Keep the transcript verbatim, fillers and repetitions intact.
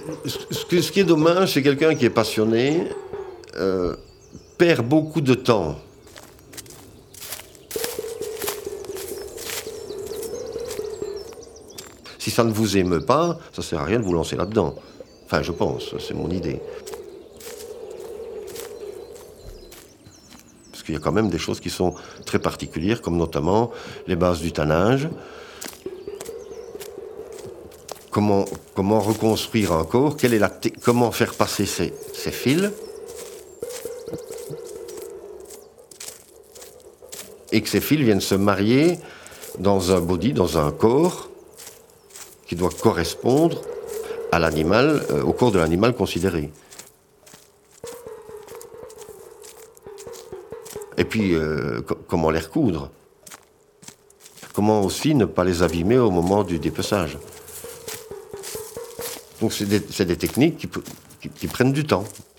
Ce, que, ce qui est dommage, c'est quelqu'un qui est passionné euh, perd beaucoup de temps. Si ça ne vous émeut pas, ça ne sert à rien de vous lancer là-dedans. Enfin, je pense, c'est mon idée. Parce qu'il y a quand même des choses qui sont très particulières, comme notamment les bases du tannage. Comment, comment reconstruire un corps, quelle est la comment faire passer ces, ces fils. Et que ces fils viennent se marier dans un body, dans un corps, qui doit correspondre à l'animal, euh, au corps de l'animal considéré. Et puis, euh, co- comment les recoudre? Comment aussi ne pas les abîmer au moment du dépeçage? Donc c'est des, c'est des techniques qui, qui, qui prennent du temps.